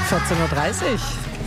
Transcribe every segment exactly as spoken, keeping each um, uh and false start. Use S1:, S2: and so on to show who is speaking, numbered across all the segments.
S1: vierzehn Uhr dreißig.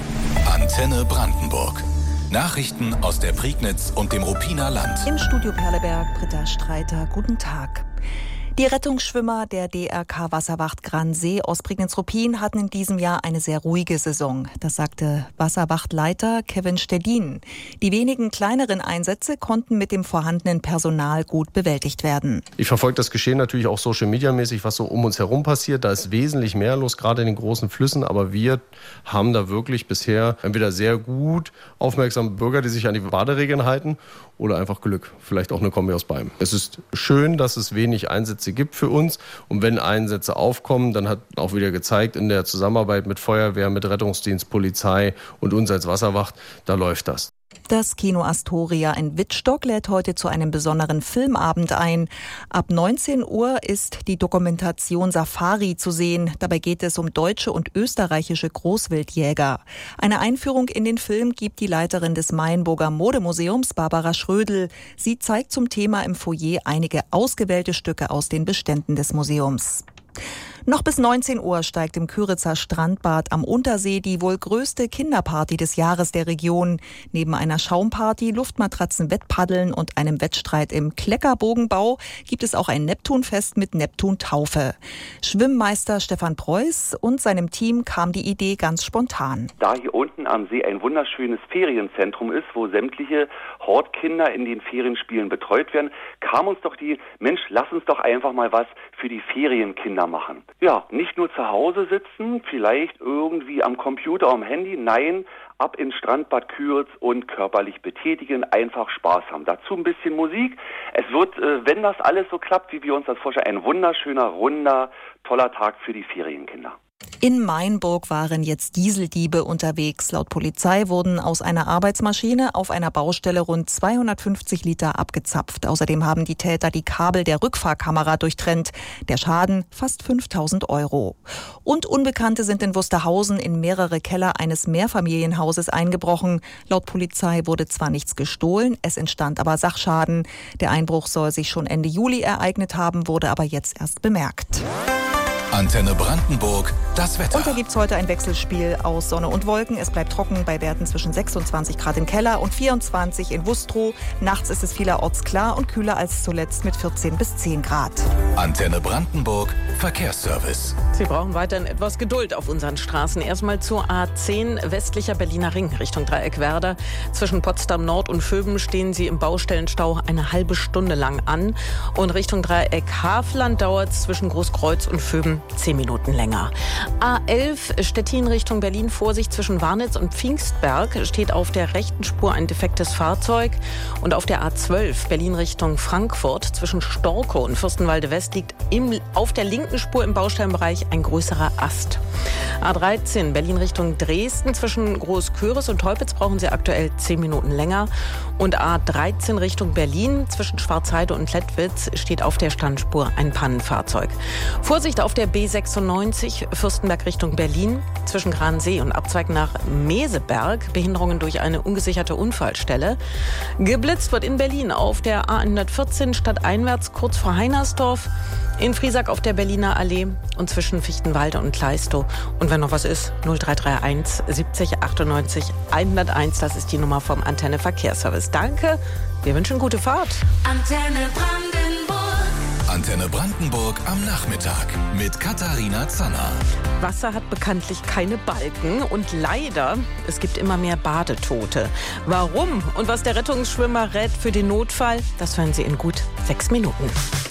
S2: Antenne Brandenburg. Nachrichten aus der Prignitz und dem Ruppiner Land.
S3: Im Studio Perleberg, Britta Streiter. Guten Tag. Die Rettungsschwimmer der D R K-Wasserwacht Gransee aus Prignitz-Ruppin hatten in diesem Jahr eine sehr ruhige Saison. Das sagte Wasserwachtleiter Kevin Stedin. Die wenigen kleineren Einsätze konnten mit dem vorhandenen Personal gut bewältigt werden.
S4: Ich verfolge das Geschehen natürlich auch social-media-mäßig, was so um uns herum passiert. Da ist wesentlich mehr los, gerade in den großen Flüssen. Aber wir haben da wirklich bisher entweder sehr gut aufmerksame Bürger, die sich an die Baderegeln halten, oder einfach Glück. Vielleicht auch eine Kombi aus beidem. Es ist schön, dass es wenig Einsätze gibt für uns. Und wenn Einsätze aufkommen, dann hat auch wieder gezeigt, in der Zusammenarbeit mit Feuerwehr, mit Rettungsdienst, Polizei und uns als Wasserwacht, da läuft das.
S3: Das Kino Astoria in Wittstock lädt heute zu einem besonderen Filmabend ein. Ab neunzehn Uhr ist die Dokumentation Safari zu sehen. Dabei geht es um deutsche und österreichische Großwildjäger. Eine Einführung in den Film gibt die Leiterin des Mainburger Modemuseums, Barbara Schrödel. Sie zeigt zum Thema im Foyer einige ausgewählte Stücke aus den Beständen des Museums. Noch bis neunzehn Uhr steigt im Küritzer Strandbad am Untersee die wohl größte Kinderparty des Jahres der Region. Neben einer Schaumparty, Luftmatratzen, Wettpaddeln und einem Wettstreit im Kleckerbogenbau gibt es auch ein Neptunfest mit Neptuntaufe. Schwimmmeister Stefan Preuß und seinem Team kam die Idee ganz spontan.
S5: Da hier unten am See ein wunderschönes Ferienzentrum ist, wo sämtliche Hortkinder in den Ferienspielen betreut werden, kam uns doch die, Mensch, lass uns doch einfach mal was für die Ferienkinder machen. Ja, nicht nur zu Hause sitzen, vielleicht irgendwie am Computer, am Handy, nein, ab ins Strandbad Küritz und körperlich betätigen, einfach Spaß haben. Dazu ein bisschen Musik. Es wird, wenn das alles so klappt, wie wir uns das vorstellen, ein wunderschöner, runder, toller Tag für die Ferienkinder.
S3: In Mainburg waren jetzt Dieseldiebe unterwegs. Laut Polizei wurden aus einer Arbeitsmaschine auf einer Baustelle rund zweihundertfünfzig Liter abgezapft. Außerdem haben die Täter die Kabel der Rückfahrkamera durchtrennt. Der Schaden fast fünftausend Euro. Und Unbekannte sind in Wusterhausen in mehrere Keller eines Mehrfamilienhauses eingebrochen. Laut Polizei wurde zwar nichts gestohlen, es entstand aber Sachschaden. Der Einbruch soll sich schon Ende Juli ereignet haben, wurde aber jetzt erst bemerkt.
S2: Antenne Brandenburg, das Wetter.
S3: Und da gibt es heute ein Wechselspiel aus Sonne und Wolken. Es bleibt trocken bei Werten zwischen sechsundzwanzig Grad im Keller und vierundzwanzig in Wustrow. Nachts ist es vielerorts klar und kühler als zuletzt mit vierzehn bis zehn Grad.
S2: Antenne Brandenburg, Verkehrsservice.
S1: Sie brauchen weiterhin etwas Geduld auf unseren Straßen. Erstmal zur A zehn, westlicher Berliner Ring, Richtung Dreieckwerder. Zwischen Potsdam Nord und Vöben stehen Sie im Baustellenstau eine halbe Stunde lang an. Und Richtung Dreieck Havland dauert es zwischen Großkreuz und Vöben zehn Minuten länger. A elf, Stettin Richtung Berlin, Vorsicht zwischen Warnitz und Pfingstberg, steht auf der rechten Spur ein defektes Fahrzeug. Und auf der A zwölf, Berlin Richtung Frankfurt, zwischen Storkow und Fürstenwalde West liegt im, auf der linken Spur im Baustellenbereich ein größerer Ast. A dreizehn, Berlin Richtung Dresden, zwischen Großköris und Teupitz brauchen Sie aktuell zehn Minuten länger. Und A dreizehn Richtung Berlin, zwischen Schwarzheide und Lettwitz, steht auf der Standspur ein Pannenfahrzeug. Vorsicht auf der B sechsundneunzig, Fürstenberg Richtung Berlin, zwischen Gransee und Abzweig nach Meseberg, Behinderungen durch eine ungesicherte Unfallstelle. Geblitzt wird in Berlin auf der A hundertvierzehn stadteinwärts kurz vor Heinersdorf, in Friesack auf der Berliner Allee und zwischen Fichtenwalde und Kleistow. Und wenn noch was ist, null drei drei eins siebzig achtundneunzig hunderteins, das ist die Nummer vom Antenne Verkehrsservice. Danke, wir wünschen gute Fahrt.
S6: Antenne Brandenburg.
S2: Antenne Brandenburg am Nachmittag mit Katharina Zanner.
S1: Wasser hat bekanntlich keine Balken und leider, es gibt immer mehr Badetote. Warum und was der Rettungsschwimmer rät für den Notfall, das hören Sie in gut sechs Minuten.